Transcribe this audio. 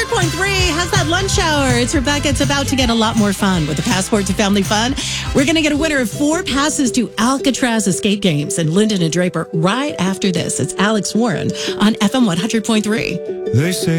100.3 has that lunch hour. It's Rebecca. It's about to get a lot more fun with the Passport to Family Fun. We're going to get a winner of 4 passes to Alcatraz Escape Games in Linden and Draper right after this. It's Alex Warren on FM 100.3. They say